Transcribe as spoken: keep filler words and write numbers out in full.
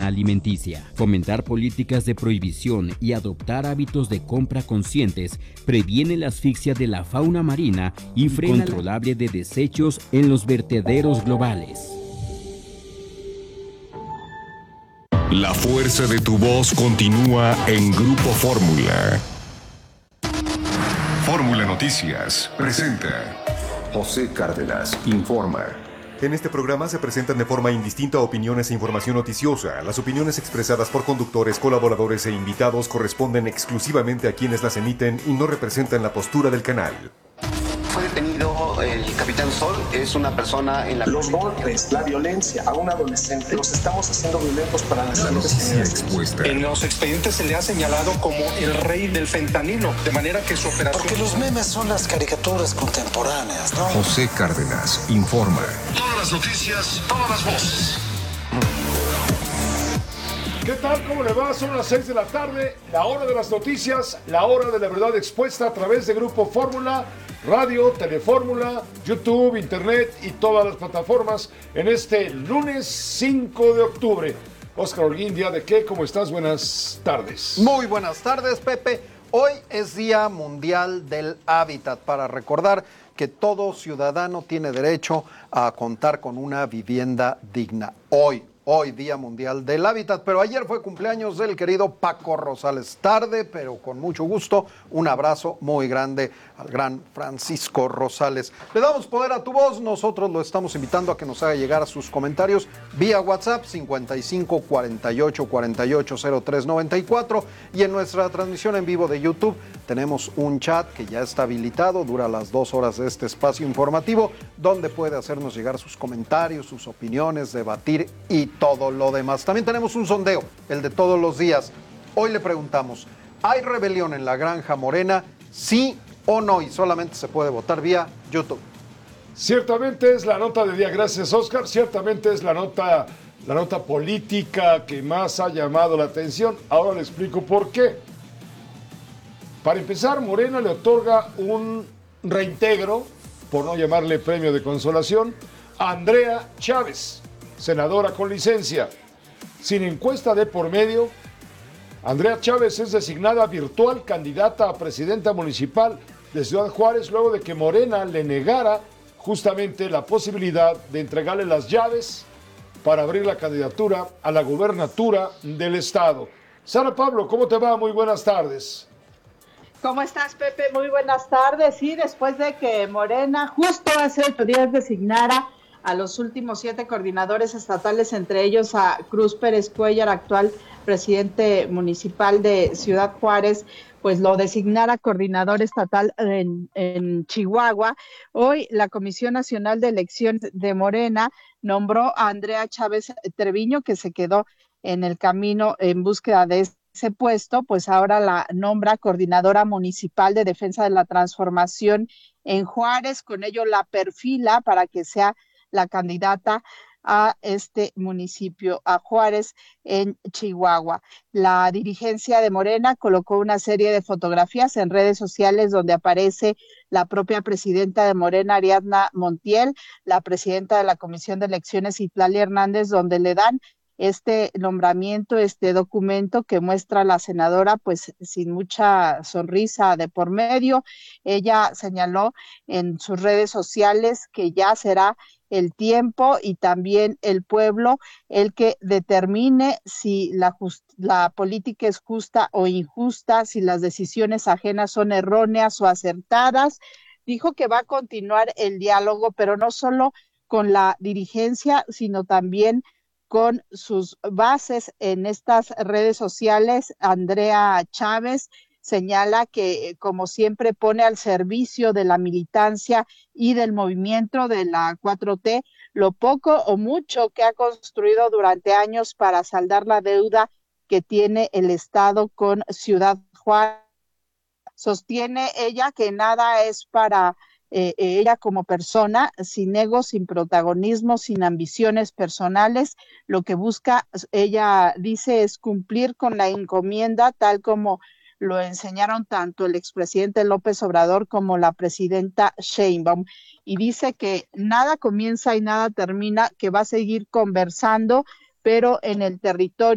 alimenticia. Fomentar políticas de prohibición y adoptar hábitos de compra conscientes previene la asfixia de la fauna marina y frena el controlable de desechos en los vertederos globales. La fuerza de tu voz continúa en Grupo Fórmula. Fórmula Noticias presenta José Cárdenas informa. En este programa se presentan de forma indistinta opiniones e información noticiosa. Las opiniones expresadas por conductores, colaboradores e invitados corresponden exclusivamente a quienes las emiten y no representan la postura del canal. Fue detenido el capitán Sol, es una persona en la... Los golpes, la violencia a un adolescente, los estamos haciendo violentos para las generaciones expuesta. En los expedientes se le ha señalado como el rey del fentanilo, de manera que su operación... Porque los memes son las caricaturas contemporáneas, ¿no? José Cárdenas informa. Todas las noticias, todas las voces. ¿Qué tal? ¿Cómo le va? Son las seis de la tarde, la hora de las noticias, la hora de la verdad expuesta a través de Grupo Fórmula, radio, Telefórmula, YouTube, Internet y todas las plataformas en este lunes cinco de octubre. Óscar Holguín, ¿día de qué? ¿Cómo estás? Buenas tardes. Muy buenas tardes, Pepe. Hoy es Día Mundial del Hábitat, para recordar que todo ciudadano tiene derecho a contar con una vivienda digna. Hoy. Hoy, Día Mundial del Hábitat, pero ayer fue cumpleaños del querido Paco Rosales. Tarde, pero con mucho gusto, un abrazo muy grande al gran Francisco Rosales. Le damos poder a tu voz, nosotros lo estamos invitando a que nos haga llegar sus comentarios vía WhatsApp cincuenta y cinco, cuarenta y ocho, cuarenta y ocho, cero tres noventa y cuatro, y en nuestra transmisión en vivo de YouTube tenemos un chat que ya está habilitado, dura las dos horas de este espacio informativo, donde puede hacernos llegar sus comentarios, sus opiniones, debatir y todo lo demás. También tenemos un sondeo, el de todos los días. Hoy le preguntamos, ¿hay rebelión en la Granja Morena? ¿Sí o no? Y solamente se puede votar vía YouTube. Ciertamente es la nota del día, gracias Óscar, ciertamente es la nota, la nota política que más ha llamado la atención. Ahora le explico por qué. Para empezar, Morena le otorga un reintegro, por no llamarle premio de consolación, a Andrea Chávez, senadora con licencia. Sin encuesta de por medio, Andrea Chávez es designada virtual candidata a presidenta municipal de Ciudad Juárez luego de que Morena le negara justamente la posibilidad de entregarle las llaves para abrir la candidatura a la gubernatura del estado. Sara Pablo, ¿cómo te va? Muy buenas tardes. ¿Cómo estás, Pepe? Muy buenas tardes. Sí, después de que Morena justo hace ocho días designara a los últimos siete coordinadores estatales, entre ellos a Cruz Pérez Cuellar, actual presidente municipal de Ciudad Juárez, pues lo designara coordinador estatal en, en Chihuahua. Hoy la Comisión Nacional de Elecciones de Morena nombró a Andrea Chávez Treviño, que se quedó en el camino en búsqueda de ese puesto, pues ahora la nombra coordinadora municipal de defensa de la transformación en Juárez. Con ello la perfila para que sea la candidata a este municipio, a Juárez, en Chihuahua. La dirigencia de Morena colocó una serie de fotografías en redes sociales donde aparece la propia presidenta de Morena, Ariadna Montiel, la presidenta de la Comisión de Elecciones, Itlali Hernández, donde le dan este nombramiento, este documento que muestra a la senadora pues sin mucha sonrisa de por medio. Ella señaló en sus redes sociales que ya será el tiempo y también el pueblo el que determine si la, just, la política es justa o injusta, si las decisiones ajenas son erróneas o acertadas. Dijo que va a continuar el diálogo, pero no solo con la dirigencia, sino también con sus bases en estas redes sociales. Andrea Chávez señala que, como siempre, pone al servicio de la militancia y del movimiento de la cuatro T lo poco o mucho que ha construido durante años para saldar la deuda que tiene el Estado con Ciudad Juárez. Sostiene ella que nada es para eh, ella como persona, sin ego, sin protagonismo, sin ambiciones personales. Lo que busca, ella dice, es cumplir con la encomienda, tal como lo enseñaron tanto el expresidente López Obrador como la presidenta Sheinbaum. Y dice que nada comienza y nada termina, que va a seguir conversando, pero en el territorio